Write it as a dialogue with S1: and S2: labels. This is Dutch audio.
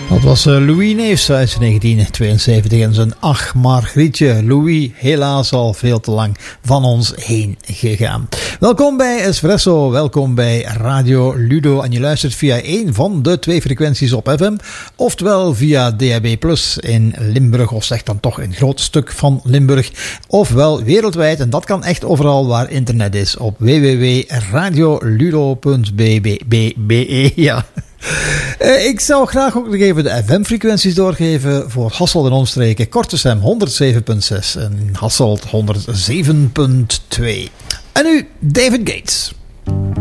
S1: Dat was Louis Neefs uit 1972 en zijn Ach Margrietje. Louis, helaas al veel te lang van ons heen gegaan. Welkom bij Espresso, welkom bij Radio Ludo. En je luistert via een van de 2 frequenties op FM, oftewel via DAB+ in Limburg, of zeg dan toch een groot stuk van Limburg, ofwel wereldwijd. En dat kan echt overal waar internet is, op www.radioludo.be. Ja. Ik zou graag ook nog even de FM-frequenties doorgeven voor Hasselt en omstreken. Kortesem 107.6 en Hasselt 107.2. En nu David Gates.